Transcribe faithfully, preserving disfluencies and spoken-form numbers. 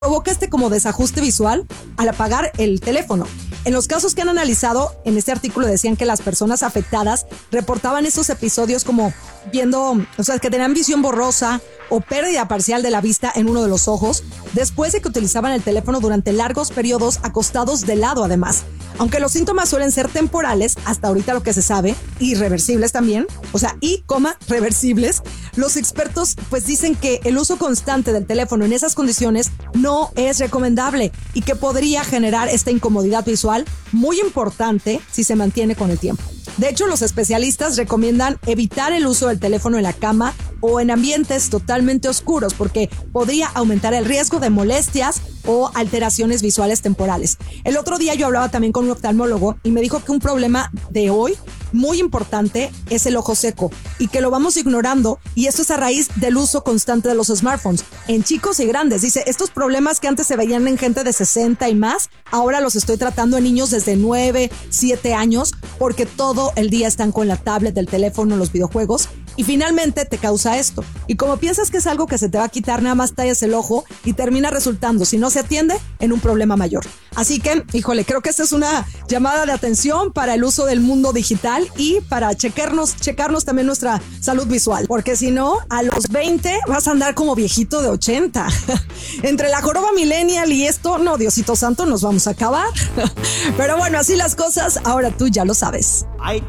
provoca este como desajuste visual al apagar el teléfono. En los casos que han analizado, en este artículo decían que las personas afectadas reportaban esos episodios como viendo, o sea, que tenían visión borrosa o pérdida parcial de la vista en uno de los ojos, después de que utilizaban el teléfono durante largos periodos acostados de lado además. Aunque los síntomas suelen ser temporales, hasta ahorita lo que se sabe, y reversibles también, o sea, y, coma, reversibles, los expertos pues dicen que el uso constante del teléfono en esas condiciones no es recomendable y que podría generar esta incomodidad visual muy importante si se mantiene con el tiempo. De hecho, los especialistas recomiendan evitar el uso del teléfono en la cama o en ambientes totalmente oscuros porque podría aumentar el riesgo de molestias o alteraciones visuales temporales. El otro día yo hablaba también con un oftalmólogo y me dijo que un problema de hoy muy importante es el ojo seco y que lo vamos ignorando, y esto es a raíz del uso constante de los smartphones en chicos y grandes. Dice, estos problemas que antes se veían en gente de sesenta y más, ahora los estoy tratando en niños desde nueve, siete años porque todo el día están con la tablet, el teléfono, los videojuegos, y finalmente te causa esto. Y como piensas que es algo que se te va a quitar, nada más tallas el ojo y termina resultando, si no se atiende, en un problema mayor. Así que, híjole, creo que esta es una llamada de atención para el uso del mundo digital y para checarnos, checarnos también nuestra salud visual, porque si no, a los veinte vas a andar como viejito de ochenta. Entre la joroba millennial y esto, no, Diosito santo, nos vamos a acabar. Pero bueno, así las cosas, ahora tú ya lo sabes. Hay